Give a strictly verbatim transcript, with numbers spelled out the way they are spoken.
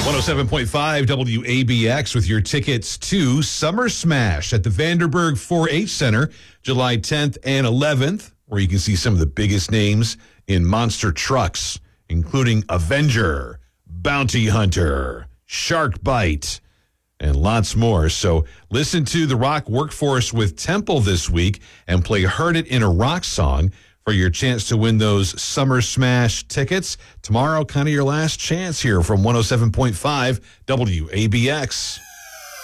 one oh seven point five W A B X with your tickets to Summer Smash at the Vanderburg four H Center, July tenth and eleventh, where you can see some of the biggest names in monster trucks, including Avenger, Bounty Hunter, Shark Bite, and lots more. So listen to the Rock Workforce with Temple this week and play Heard It in a Rock Song for your chance to win those Summer Smash tickets. Tomorrow, kind of your last chance here from one oh seven point five W A B X.